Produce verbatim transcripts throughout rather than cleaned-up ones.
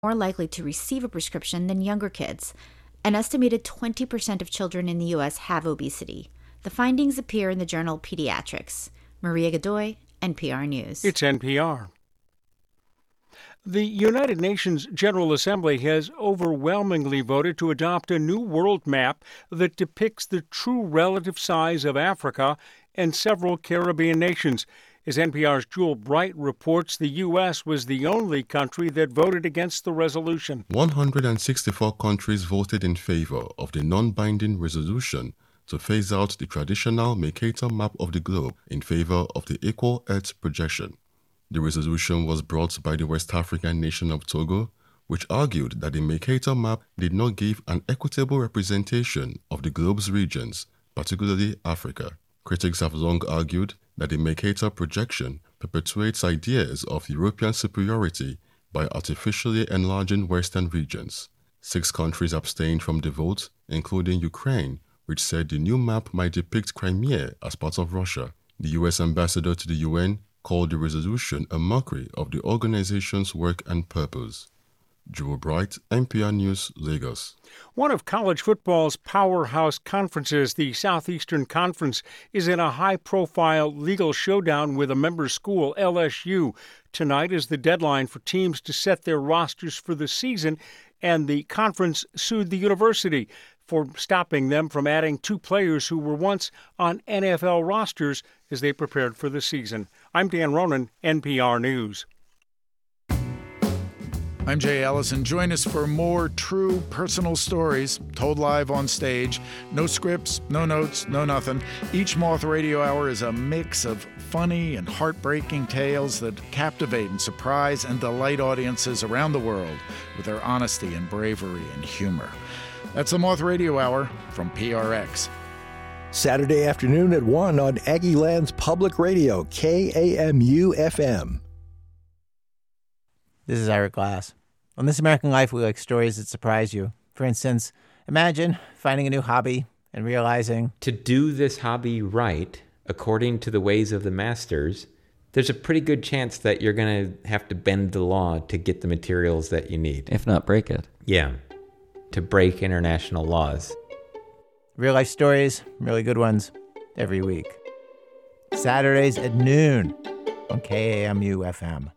more likely to receive a prescription than younger kids. An estimated twenty percent of children in the U S have obesity. The findings appear in the journal Pediatrics. Maria Godoy, N P R News. It's N P R. The United Nations General Assembly has overwhelmingly voted to adopt a new world map that depicts the true relative size of Africa and several Caribbean nations. As N P R's Jewel Bright reports, the U S was the only country that voted against the resolution. one hundred sixty-four countries voted in favor of the non-binding resolution to phase out the traditional Mercator map of the globe in favor of the Equal Earth projection. The resolution was brought by the West African nation of Togo, which argued that the Mercator map did not give an equitable representation of the globe's regions, particularly Africa. Critics have long argued that the Mercator projection perpetuates ideas of European superiority by artificially enlarging Western regions. Six countries abstained from the vote, including Ukraine, which said the new map might depict Crimea as part of Russia. The U S ambassador to the U N called the resolution a mockery of the organization's work and purpose. Jewel Bright, N P R News, Lagos. One of college football's powerhouse conferences, the Southeastern Conference, is in a high-profile legal showdown with a member school, L S U. Tonight is the deadline for teams to set their rosters for the season, and the conference sued the university for stopping them from adding two players who were once on N F L rosters as they prepared for the season. I'm Dan Ronan, N P R News. I'm Jay Allison. Join us for more true personal stories told live on stage. No scripts, no notes, no nothing. Each Moth Radio Hour is a mix of funny and heartbreaking tales that captivate and surprise and delight audiences around the world with their honesty and bravery and humor. That's the Moth Radio Hour from P R X. Saturday afternoon at one on Aggie Land's Public Radio, K A M U F M. This is Ira Glass. On This American Life, we like stories that surprise you. For instance, imagine finding a new hobby and realizing to do this hobby right, according to the ways of the masters, there's a pretty good chance that you're going to have to bend the law to get the materials that you need. If not break it. Yeah, to break international laws. Real life stories, really good ones, every week. Saturdays at noon on K A M U F M.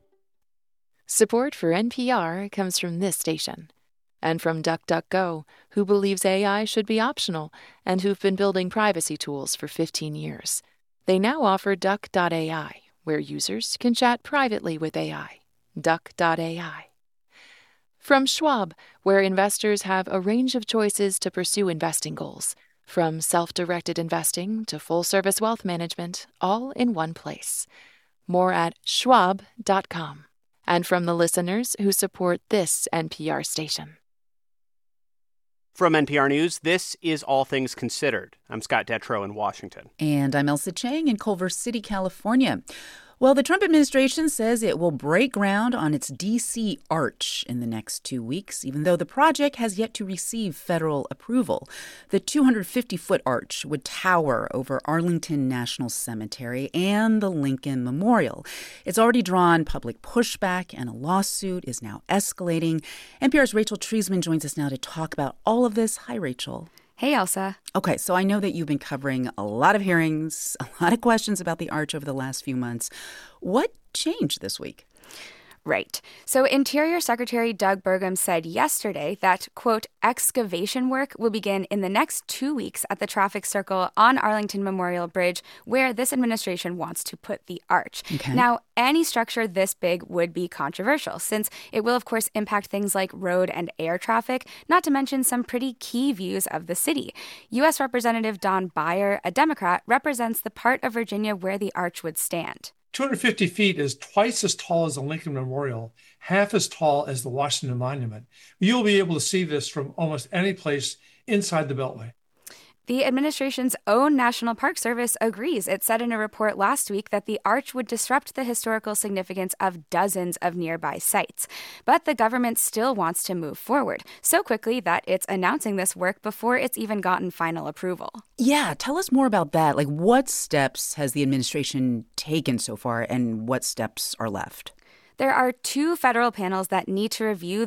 Support for N P R comes from this station and from DuckDuckGo, who believes A I should be optional and who've been building privacy tools for fifteen years. They now offer Duck dot A I, where users can chat privately with A I. Duck dot A I. From Schwab, where investors have a range of choices to pursue investing goals, from self-directed investing to full-service wealth management, all in one place. More at schwab dot com. And from the listeners who support this N P R station. From N P R News, this is All Things Considered. I'm Scott Detrow in Washington. And I'm Elsa Chang in Culver City, California. Well, the Trump administration says it will break ground on its D C Arch in the next two weeks, even though the project has yet to receive federal approval. The two hundred fifty foot arch would tower over Arlington National Cemetery and the Lincoln Memorial. It's already drawn public pushback, and a lawsuit is now escalating. N P R's Rachel Treisman joins us now to talk about all of this. Hi, Rachel. Hey, Elsa. Okay, so I know that you've been covering a lot of hearings, a lot of questions about the arch over the last few months. What changed this week? Right. So Interior Secretary Doug Burgum said yesterday that, quote, excavation work will begin in the next two weeks at the traffic circle on Arlington Memorial Bridge, where this administration wants to put the arch. Okay. Now, any structure this big would be controversial, since it will, of course, impact things like road and air traffic, not to mention some pretty key views of the city. U S Representative Don Beyer, a Democrat, represents the part of Virginia where the arch would stand. two hundred fifty feet is twice as tall as the Lincoln Memorial, half as tall as the Washington Monument. You'll be able to see this from almost any place inside the Beltway. The administration's own National Park Service agrees. It said in a report last week that the arch would disrupt the historical significance of dozens of nearby sites. But the government still wants to move forward, so quickly that it's announcing this work before it's even gotten final approval. Yeah, tell us more about that. Like, what steps has the administration taken so far, and what steps are left? There are two federal panels that need to review